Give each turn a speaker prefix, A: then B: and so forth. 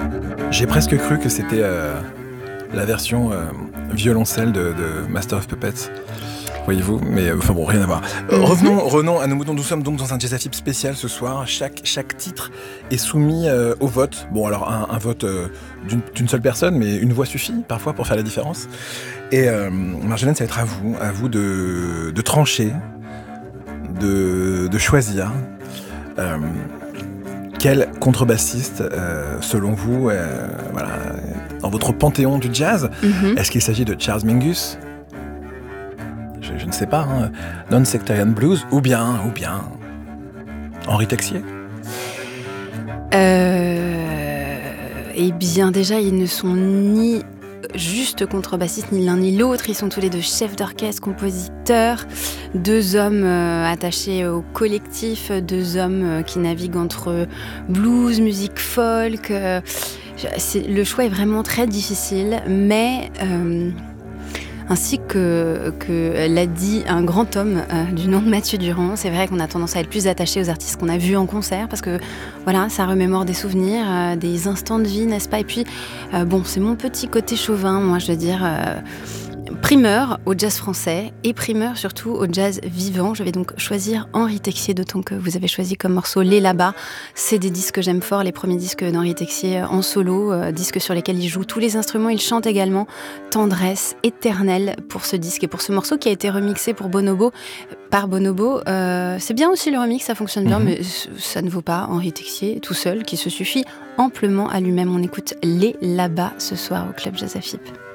A: J'ai presque cru que c'était la version violoncelle de Master of Puppets. Voyez-vous, mais enfin bon, rien à voir. Revenons à nos moutons. Nous sommes donc dans un Jazz Afib spécial ce soir. Chaque titre est soumis au vote. Bon, alors un vote d'une seule personne, mais une voix suffit parfois pour faire la différence. Et Marjolaine, ça va être à vous de trancher, de choisir. Quel contrebassiste, selon vous, voilà, dans votre panthéon du jazz, est-ce qu'il s'agit de Charles Mingus? Je ne sais pas, hein. Non-Sectarian Blues, ou bien Henri Texier?
B: Eh bien, déjà, ils ne sont ni juste contrebassistes, ni l'un ni l'autre. Ils sont tous les deux chefs d'orchestre, compositeurs, deux hommes attachés au collectif, deux hommes qui naviguent entre blues, musique folk. Le choix est vraiment très difficile, mais... ainsi que l'a dit un grand homme du nom de Mathieu Durand, c'est vrai qu'on a tendance à être plus attaché aux artistes qu'on a vus en concert parce que voilà, ça remémore des souvenirs, des instants de vie, n'est-ce pas? Et puis, bon, c'est mon petit côté chauvin, moi je veux dire... primeur au jazz français et primeur surtout au jazz vivant. Je vais donc choisir Henri Texier, d'autant que vous avez choisi comme morceau Les Là-bas. C'est des disques que j'aime fort, les premiers disques d'Henri Texier en solo, disques sur lesquels il joue tous les instruments. Il chante également Tendresse éternelle pour ce disque et pour ce morceau qui a été remixé par Bonobo. C'est bien aussi le remix, ça fonctionne bien, mais ça ne vaut pas Henri Texier tout seul, qui se suffit amplement à lui-même. On écoute Les Là-bas ce soir au Club Jazz Afib.